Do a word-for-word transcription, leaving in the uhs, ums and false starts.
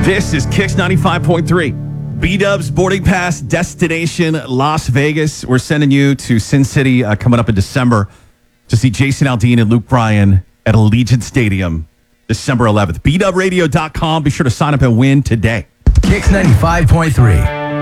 This is Kicks ninety-five point three. B-Dubs boarding pass destination Las Vegas. We're sending you to Sin City uh, coming up in December to see Jason Aldean and Luke Bryan at Allegiant Stadium December eleventh. B dub radio dot com. Be sure to sign up and win today. Kicks ninety-five point three.